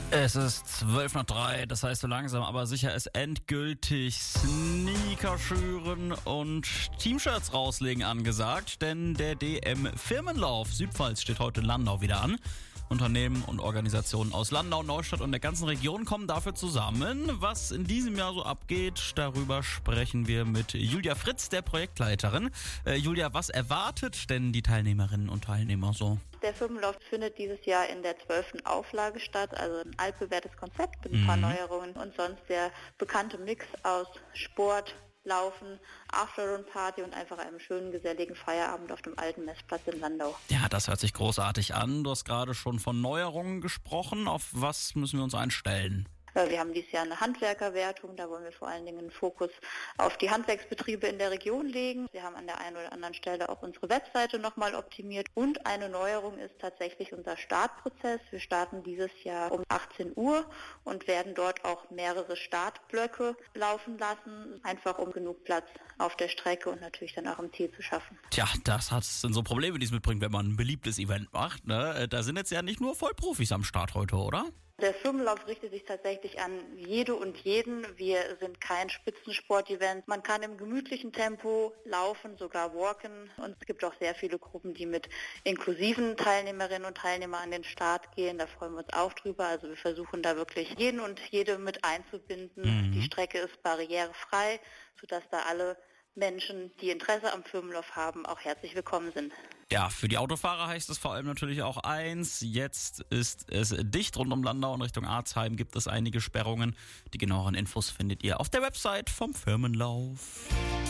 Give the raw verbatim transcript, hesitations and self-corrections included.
Es ist zwölf nach drei, das heißt so langsam aber sicher ist endgültig Sneaker schüren und Teamshirts rauslegen angesagt, denn der D M-Firmenlauf Südpfalz steht heute in Landau wieder an. Unternehmen und Organisationen aus Landau, Neustadt und der ganzen Region kommen dafür zusammen. Was in diesem Jahr so abgeht, darüber sprechen wir mit Julia Fritz, der Projektleiterin. Äh, Julia, was erwartet denn die Teilnehmerinnen und Teilnehmer so? Der Firmenlauf findet dieses Jahr in der zwölften Auflage statt, also ein altbewährtes Konzept mit ein paar Mhm. Neuerungen und sonst der bekannte Mix aus Sport, Laufen, Afterrun-Party und einfach einem schönen, geselligen Feierabend auf dem alten Messplatz in Landau. Ja, das hört sich großartig an. Du hast gerade schon von Neuerungen gesprochen. Auf was müssen wir uns einstellen? Wir haben dieses Jahr eine Handwerkerwertung, da wollen wir vor allen Dingen einen Fokus auf die Handwerksbetriebe in der Region legen. Wir haben an der einen oder anderen Stelle auch unsere Webseite nochmal optimiert und eine Neuerung ist tatsächlich unser Startprozess. Wir starten dieses Jahr um achtzehn Uhr und werden dort auch mehrere Startblöcke laufen lassen, einfach um genug Platz auf der Strecke und natürlich dann auch im Ziel zu schaffen. Tja, das hat sind so Probleme, die es mitbringt, wenn man ein beliebtes Event macht. Ne? Da sind jetzt ja nicht nur Vollprofis am Start heute, oder? Der Firmenlauf richtet sich tatsächlich an jede und jeden. Wir sind kein Spitzensport-Event. Man kann im gemütlichen Tempo laufen, sogar walken. Und es gibt auch sehr viele Gruppen, die mit inklusiven Teilnehmerinnen und Teilnehmern an den Start gehen. Da freuen wir uns auch drüber. Also wir versuchen da wirklich jeden und jede mit einzubinden. Mhm. Die Strecke ist barrierefrei, sodass da alle Menschen, die Interesse am Firmenlauf haben, auch herzlich willkommen sind. Ja, für die Autofahrer heißt es vor allem natürlich auch eins. Jetzt ist es dicht rund um Landau und Richtung Arzheim gibt es einige Sperrungen. Die genaueren Infos findet ihr auf der Website vom Firmenlauf.